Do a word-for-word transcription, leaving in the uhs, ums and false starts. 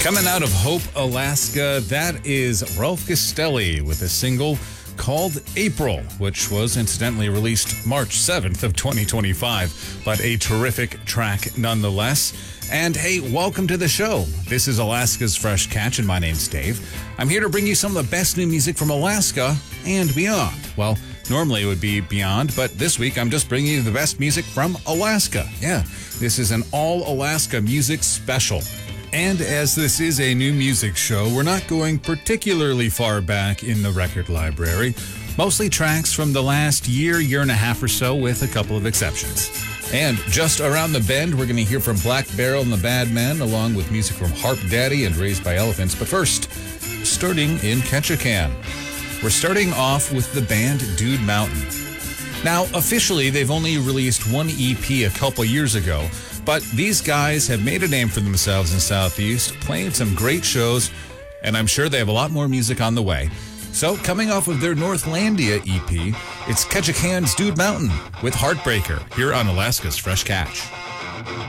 Coming out of Hope, Alaska, that is Ralph Castelli with a single called April, which was incidentally released March seventh of twenty twenty-five, but a terrific track nonetheless. And hey, welcome to the show. This is Alaska's Fresh Catch, and my name's Dave. I'm here to bring you some of the best new music from Alaska and beyond. Well, normally it would be beyond, but this week I'm just bringing you the best music from Alaska. Yeah, this is an all-Alaska music special. And as this is a new music show, we're not going particularly far back in the record library. Mostly tracks from the last year, year and a half or so, with a couple of exceptions. And just around the bend, we're going to hear from Black Barrel and the Bad Men, along with music from Harp Daddy and Raised by Elephants. But first, starting in Ketchikan, we're starting off with the band Dude Mountain. Now, officially, they've only released one E P a couple years ago, but these guys have made a name for themselves in Southeast, playing some great shows, and I'm sure they have a lot more music on the way. So, coming off of their Northlandia E P, it's Ketchikan's Dude Mountain with Heartbreaker here on Alaska's Fresh Catch.